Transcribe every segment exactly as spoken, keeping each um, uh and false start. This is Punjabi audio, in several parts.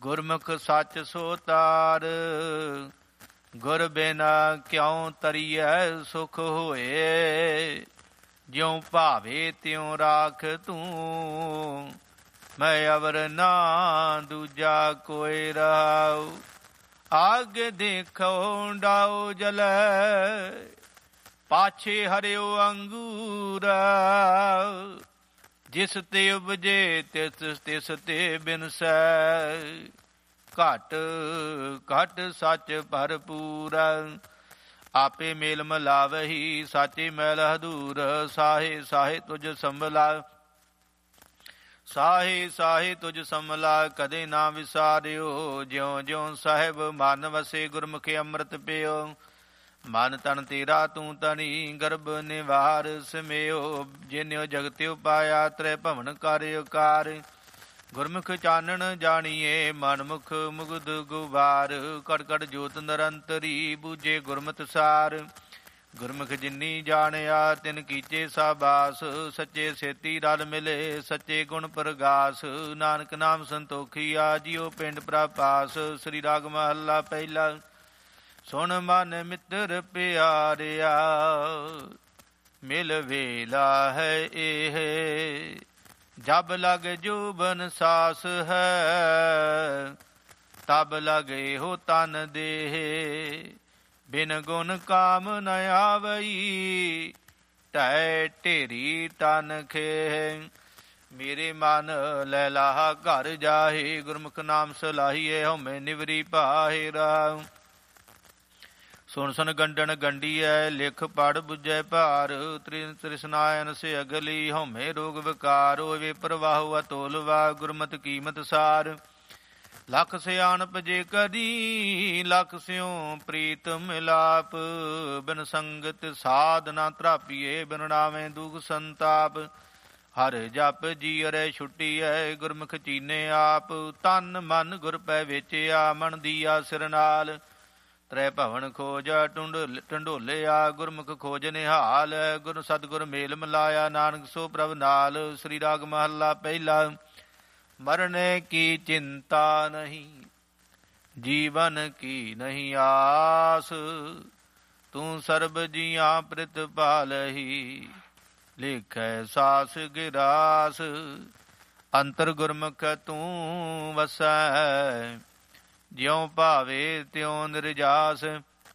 ਗੁਰਮੁਖ ਸੱਚ ਸੋ ਤਾਰ, ਗੁਰ ਬਿਨਾ ਕਿਉ ਤਰੀਐ ਸੁਖ ਹੋਏ। ਜਿਉ ਭਾਵੇ ਤਿਉ ਰਾਖ ਤੂੰ, ਮੈਂ ਅਵਰ ਨਾ ਦੂਜਾ ਕੋਈ ਰਹਾਉ। ਆਗੇ ਦੇਖੋ ਡਾਉ ਜਲੈ, ਪਾਛੇ ਹਰਿਓ ਅੰਗੂਰਾ। ਜਿਸ ਤੇ ਉਪਜੇ ਤਿਸ ਤਿਸ ਤੇ ਬਿਨਸੈ, ਘਟ ਘਟ ਸੱਚ ਭਰਪੂਰਾ। ਆਪੇ ਮੇਲ ਮਲਾਵਹੀ ਸਾਚੇ ਮੈਲ ਹਦੂਰ, ਸਾਹੇ ਸਾਹੇ ਤੁਝ ਸੰਭਲਾ, ਸਾਹੇ ਸਾਹੇ ਤੁਝ ਸੰਭਲਾ। ਕਦੇ ਨਾ ਵਿਸਾਰਿਓ, ਜਿਉ ਜਿਉ ਸਾਹਿਬ ਮਨ ਵਸੇ, ਗੁਰਮੁਖਿ ਅੰਮ੍ਰਿਤ ਪਿਓ। ਮਨ ਤਨ ਤੇਰਾ ਤੂੰ ਤਨੀ, ਗਰਭ ਨਿਵਾਰ ਸਮਿਓ। ਜਿਨਿਓ ਜਗਤਿਉ ਪਾਇਆ, ਤ੍ਰੈ ਭਵਨ ਕਰਿ ਕਾਰ। ਗੁਰਮੁਖ ਚਾਨਣ ਜਾਣੀਏ, ਮਨ ਮੁਖ ਮੁਗਧ ਗੁਬਾਰ। ਕੜ ਕੜ ਜੋਤ ਨਿਰੰਤਰੀ, ਬੂਝੇ ਗੁਰਮਤਿ ਸਾਰ। ਗੁਰਮੁਖ ਜਿਨੀ ਜਾਣਿਆ, ਤਿਨ ਕੀਚੇ ਸਾਬਾਸ। ਸੱਚੇ ਸੇਤੀ ਰਲ ਮਿਲੇ, ਸੱਚੇ ਗੁਣ ਪ੍ਰਗਾਸ। ਨਾਨਕ ਨਾਮ ਸੰਤੋਖੀਆ, ਜਿਉ ਪਿੰਡ ਪ੍ਰਭਾਸ। ਸ੍ਰੀ ਰਾਗ ਮਹੱਲਾ ਪਹਿਲਾ। ਸੁਣ ਮਨ ਮਿੱਤਰ ਪਿਆਰਿਆ, ਮਿਲ ਵੇਲਾ ਹੈ ਇਹ। ਜਬ ਲਗ ਜੂਬਨ ਸਾਸ ਹੈ, ਤਬ ਲਗੇ ਹੋ ਤਨ ਦੇਹ। ਬਿਨ ਗੁਣ ਕਾਮ ਨ ਆਵਈ, ਢਹਿ ਢੇਰੀ ਤਨ ਖੇਹ। ਮੇਰੇ ਮਨ ਲੈ ਲਾਹਾ ਘਰ ਜਾਹੇ, ਗੁਰਮੁਖ ਨਾਮ ਸਲਾਹੀਏ। ਹਉਮੈ ਨਿਵਰੀ ਪਾਹੇ ਰਾਮ। ਸੁਣ ਸੁਣ ਗੰਡਣ ਗੰਢੀਐ, ਲਿਖ ਪੜ ਬੁਝੈ ਭਾਰ। ਤ੍ਰਿਸ਼ਨਾਇਨ ਸੇ ਅਗਲੀ, ਹਉਮੈ ਰੋਗ ਵਿਕਾਰ। ਹੋਵੇ ਪ੍ਰਵਾਹੁ ਅਤੋਲਵਾ, ਗੁਰਮਤਿ ਕੀਮਤ ਸਾਰ। ਲੱਖ ਸਿਆਣਪ ਜੇ ਕਦੀ, ਲੱਖ ਸਿਉ ਪ੍ਰੀਤ ਮਿਲਾਪ। ਬਿਨ ਸੰਗਤ ਸਾਧ ਨਾ ਤਰਾਪੀਏ, ਬਿਨ ਨਾਵੇਂ ਦੁਖ ਸੰਤਾਪ। ਹਰ ਜਪ ਜੀਅਰੈ ਛੁੱਟੀਐ, ਗੁਰਮੁਖ ਚੀਨੇ ਆਪ। ਤਨ ਮਨ ਗੁਰ ਪੈ ਵੇਚਿਆ, ਮਨ ਦੀਆ ਸਿਰ ਨਾਲ। ਤ੍ਰੈ ਭਵਨ ਖੋਜ ਟੁੰਡ ਟੰਡੋਲਿਆ, ਗੁਰਮੁਖ ਖੋਜ ਨਿਹਾਲ। ਗੁਰ ਸਤਿਗੁਰ ਮੇਲ ਮਿਲਾਇਆ, ਨਾਨਕ ਸੋ ਪ੍ਰਭ ਨਾਲ। ਸ੍ਰੀ ਰਾਗ ਮਹੱਲਾ ਪਹਿਲਾ। ਮਰਨੇ ਕੀ ਚਿੰਤਾ ਨਹੀਂ, ਜੀਵਨ ਕੀ ਨਹੀਂ ਆਸ। ਤੂੰ ਸਰਬ ਜੀਆਂ ਪ੍ਰਿਤਪਾਲਹੀ, ਲਿਖੈ ਸਾਸ ਗਿਰਾਸ। ਅੰਤਰ ਗੁਰਮੁਖ ਤੂੰ ਵਸੈ, ਜਿਉ ਭਾਵੇ ਤਿਉ ਨਿਰਜਾਸ।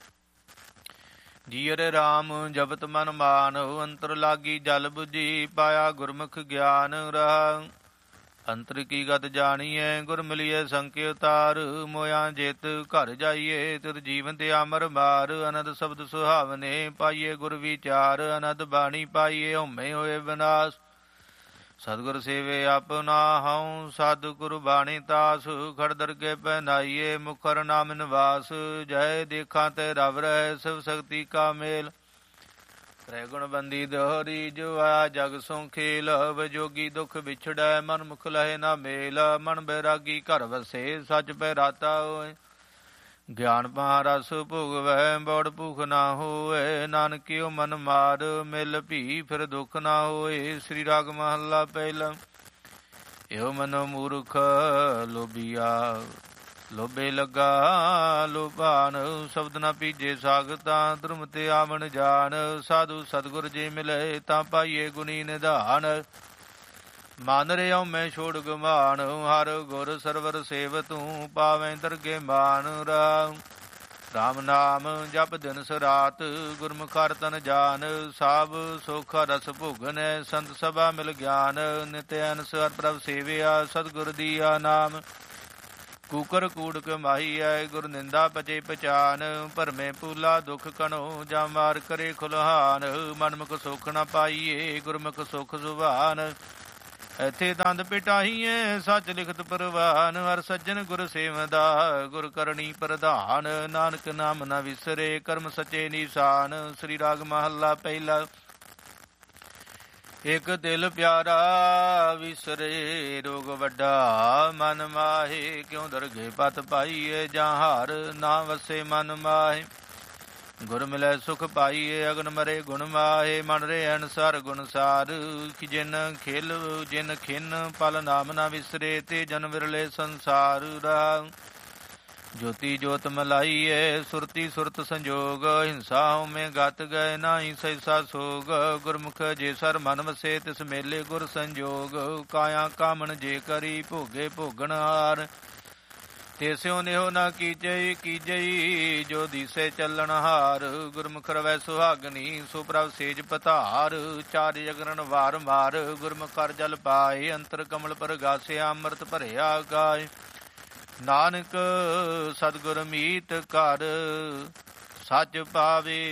ਜੀਅਰ ਰਾਮ ਜਪਤ ਮਨ ਮਾਨ, ਅੰਤਰ ਲਾਗੀ ਜਲ ਬੁਝੀ। ਪਾਇਆ ਗੁਰਮੁਖ ਗਿਆਨ ਰਹਾ, ਅੰਤਰ ਕੀ ਗਤ ਜਾਣੀਐ। ਗੁਰ ਮਿਲੀਐ ਸੰਕਿ ਉਤਾਰ, ਮੋਇਆ ਜਿਤ ਘਰ ਜਾਈਏ। ਤਿਰ ਜੀਵਨ ਤੇ ਅਮਰ ਮਾਰ, ਅਨੰਦ ਸ਼ਬਦ ਸੁਹਾਵਨੇ। ਪਾਈਏ ਗੁਰ ਵਿਚਾਰ, ਅਨੰਦ ਬਾਣੀ ਪਾਈਏ। ਹਉਮੈ ਹੋਏ ਵਿਨਾਸ਼, ਸਤਿਗੁਰ ਸੇਵੇ ਆਪਨਾ ਹਉ। ਸਾਧੁ ਗੁਰੂ ਬਾਣੀ ਤਾਸ, ਖੜ ਦਰਗੇ ਪਹਿਨਾਈਏ। ਮੁਖਰ ਨਾਮ ਨਿਵਾਸ, ਜੈ ਦੇਖਾਂ ਤੇ ਰਵ ਰਹਿ। ਸਿਵ ਸ਼ਕਤੀ ਕਾ ਮੇਲ, ਤ੍ਰੈ ਗੁਣ ਬੰਦੀ ਦੋਹਰੀ। ਜੋ ਆਇਆ ਜਗ ਸੋ ਖੇਲ, ਵਿਜੋਗੀ ਦੁਖ ਵਿਛੜੈ। ਮਨ ਮੁਖ ਲਹੇ ਨਾ ਮੇਲ, ਮਨ ਬੈਰਾਗੀ ਘਰ ਵਸੇ। ਸੱਚ ਪੈ ਰਾਤਾ ਹੋਏ, ਗਿਆਨ ਪਾ ਰਸ ਭੋਗਵੈ। ਬੌੜ ਭੂਖ ਨਾ ਹੋਏ, ਨਾਨਕਿਓ ਮਨ ਮਾਰ। ਮਿਲ ਭੀ ਫਿਰ ਦੁੱਖ ਨਾ ਹੋਏ। ਸ੍ਰੀ ਰਾਗ ਮਹੱਲਾ ਪਹਿਲਾ। ਇਹੋ ਮਨੋ ਮੂਰਖ ਲੋਭੀਆ, ਲੋਭੇ ਲੱਗਾ ਲੋਭਾਨ। ਸ਼ਬਦ ਨਾ ਪੀਜੇ ਸਾਗਤਾਂ, ਧਰਮ ਤੇ ਆਵਣ ਜਾਨ। ਸਾਧੂ ਸਤਿਗੁਰ ਜੇ ਮਿਲੇ, ਤਾਂ ਪਾਈਏ ਗੁਣੀ ਨਿਧਾਨ। ਮਨ ਰਿਉ ਮੈਂ ਛੋੜ ਗਮਾਨ, ਹਰ ਗੁਰ ਸਰਵਰ ਸੇਵ ਤੂੰ। ਪਾਵੇਂ ਦਰਗੇ ਮਾਨ ਰਾਮ। ਰਾਮ ਨਾਮ ਜਪ ਦਿਨਸ ਰਾਤ, ਗੁਰਮੁਖ ਹਰਿ ਤਨ ਜਾਨ। ਸਭ ਸੁਖ ਰਸ ਭੋਗਨੈ, ਸੰਤ ਸਭਾ ਮਿਲ ਗਿਆਨ। ਨਿਤ ਅਨਸ ਹਰਿ ਪ੍ਰਭ ਸੇਵਿਆ, ਸਤਿਗੁਰ ਦੀਆ ਨਾਮ। ਕੂਕਰ ਕੂੜ ਕਮਾਈਐ, ਗੁਰ ਨਿੰਦਾ ਪਚੇ ਪਛਾਨ। ਭਰਮੇ ਪੂਲਾ ਦੁਖ ਕਣੋ, ਜਾਂ ਮਾਰ ਕਰੇ ਖੁਲਹਾਨ। ਮਨਮੁਖ ਸੁਖ ਨ ਪਾਈਏ, ਗੁਰਮੁਖ ਸੁਖ ਸੁਭਾਨ। ਇੱਥੇ ਦੰਦ ਪਿਟਾਹੀਏ, ਸੱਚ ਲਿਖਤ ਪ੍ਰਵਾਨ। ਹਰ ਸੱਜਣ ਗੁਰ ਸੇਵਦਾ, ਗੁਰ ਕਰਨੀ ਪ੍ਰਧਾਨ। ਨਾਨਕ ਨਾਮ ਨ ਵਿਸਰੇ, ਕਰਮ ਸੱਚੇ ਨੀਸਾਨ। ਸ੍ਰੀ ਰਾਗ ਮਹੱਲਾ ਪਹਿਲਾ। ਇਕ ਦਿਲ ਪਿਆਰਾ ਵਿਸਰੇ, ਰੋਗ ਵੱਡਾ ਮਨ ਮਾਹੇ। ਕਿਉ ਦਰਗੇ ਪਤ ਪਾਈਏ, ਜਾਂ ਹਾਰ ਨਾ ਵਸੇ ਮਨ ਮਾਹੇ। ਗੁਰ ਮਿਲੈ ਸੁਖ ਪਾਈਏ ਅਗਨ ਮਰੇ ਗੁਣ ਮਾਹੇ ਮਨ ਰੇ ਅਨਸਰ ਗੁਣ ਸਾਰ ਕਿ ਜਿਨ ਖੇਲ ਜਿਨ ਖਿਨ ਪਲ ਨਾਮ ਨਾ ਵਿਸਰੇ ਤੇ ਜਨ ਵਿਰਲੇ ਸੰਸਾਰ ਰਾ ਜੋਤੀ ਜੋਤ ਮਲਾਈਏ ਸੁਰਤੀ ਸੁਰਤ ਸੰਜੋਗ ਹਿੰਸਾ ਹਉਮੈ ਗਤ ਗਏ ਨਾਹੀ ਸੈਸਾ ਸੋਗ ਗੁਰਮੁਖ ਜੇ ਸਰ ਮਨ ਵਸੇ ਤਿਸ ਮੇਲੇ ਗੁਰ ਸੰਜੋਗ ਕਾਇਆ ਕਾਮਣ ਜੇ ਕਰੀ ਭੋਗੇ ਭੋਗਣ ਹਾਰ ਤੇਸਿਓ ਨਿਹੋ ਨਾ ਕੀਜਈ ਕੀਜਈ ਜੋ ਦੀਸੇ ਚੱਲਣ ਹਾਰ ਗੁਰਮੁਖ ਰਵੈ ਸੁਹਾਗਨੀ ਸੋ ਪ੍ਰਭ ਸੇਜ ਪਧਾਰ ਚਾਰ ਜਗਰਨ ਵਾਰ ਮਾਰ ਗੁਰਮੁਖ ਕਰ ਜਲ ਪਾਏ ਅੰਤਰ ਕਮਲ ਪਰਗਾਸਿਆ ਅੰਮ੍ਰਿਤ ਭਰਿਆ ਗਾਏ ਨਾਨਕ ਸਤਿਗੁਰ ਮੀਤ ਕਰ ਸੱਚ ਪਾਵੇ।